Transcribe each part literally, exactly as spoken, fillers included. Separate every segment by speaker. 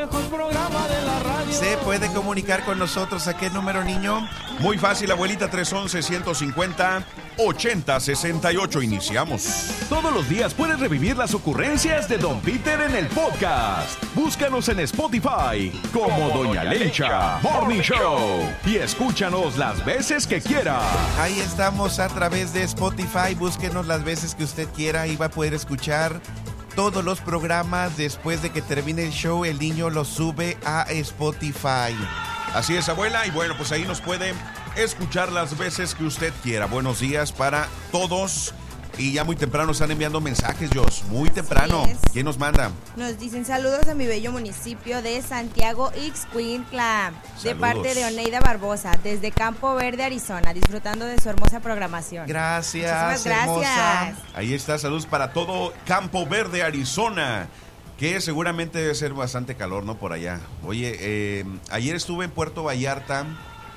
Speaker 1: mejor programa de la radio.
Speaker 2: ¿Se puede comunicar con nosotros? ¿A qué número, niño?
Speaker 3: Muy fácil, abuelita, tres once, ciento cincuenta, ochenta sesenta y ocho. Iniciamos.
Speaker 4: Todos los días puedes revivir las ocurrencias de Don Peter en el podcast. Búscanos en Spotify como Doña Lencha Morning Show y escúchanos las veces que quiera.
Speaker 2: Ahí estamos a través de Spotify. Búsquenos las veces que usted quiera y va a poder escuchar todos los programas. Después de que termine el show, el niño los sube a Spotify.
Speaker 3: Así es, abuela, y bueno, pues ahí nos puede escuchar las veces que usted quiera. Buenos días para todos. Y ya muy temprano están enviando mensajes, Jos. Muy temprano. ¿Quién nos manda?
Speaker 5: Nos dicen saludos a mi bello municipio de Santiago Ixcuintla, de parte de Oneida Barbosa, desde Campo Verde, Arizona, disfrutando de su hermosa programación.
Speaker 2: Gracias,
Speaker 5: Muchísimas gracias.
Speaker 2: hermosa.
Speaker 3: Ahí está, saludos para todo Campo Verde, Arizona, que seguramente debe ser bastante calor, ¿no? Por allá. Oye, eh, ayer estuve en Puerto Vallarta.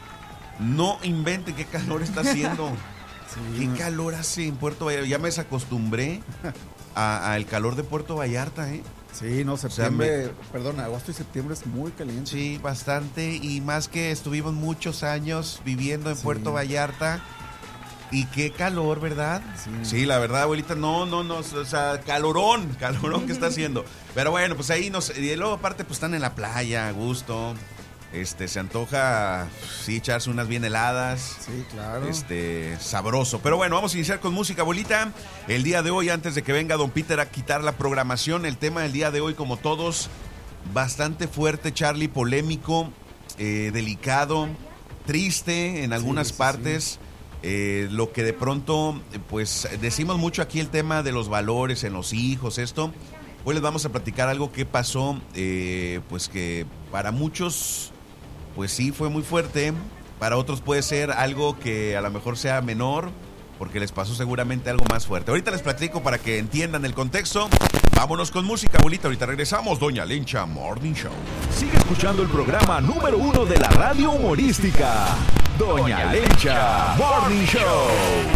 Speaker 3: No invente qué calor está haciendo. Sí, qué calor hace en Puerto Vallarta. Ya me desacostumbré al calor de Puerto Vallarta, ¿eh?
Speaker 6: Sí, no, septiembre, o sea, me... perdón, agosto y septiembre es muy caliente.
Speaker 2: Sí, bastante, y más que estuvimos muchos años viviendo en sí. Puerto Vallarta. Y qué calor, ¿verdad?
Speaker 3: Sí. Sí, la verdad, abuelita, no, no, no, o sea, calorón, calorón que está haciendo. Pero bueno, pues ahí nos, y luego aparte pues están en la playa, a gusto. Este, se antoja, sí, echarse unas bien heladas.
Speaker 6: Sí, claro.
Speaker 3: Este, sabroso. Pero bueno, vamos a iniciar con música, abuelita. El día de hoy, antes de que venga Don Peter a quitar la programación, el tema del día de hoy, como todos, bastante fuerte, Charlie, polémico, eh, delicado, triste en algunas sí, sí, partes. Sí. Eh, lo que de pronto, pues decimos mucho aquí el tema de los valores en los hijos, esto. Hoy les vamos a platicar algo que pasó, eh, pues que para muchos, pues sí fue muy fuerte, para otros puede ser algo que a lo mejor sea menor, porque les pasó seguramente algo más fuerte. Ahorita les platico para que entiendan el contexto. Vámonos con música, abuelita, ahorita regresamos, Doña Lencha Morning Show.
Speaker 4: Sigue escuchando el programa número uno de la radio humorística, Doña Lencha Morning Show.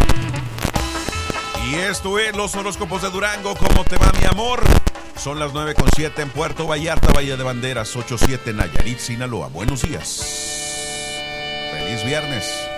Speaker 3: Y esto es los horóscopos de Durango. ¿Cómo te va, mi amor? Son las nueve con siete en Puerto Vallarta, Valle de Banderas, ocho siete en Nayarit, Sinaloa. Buenos días. Feliz viernes.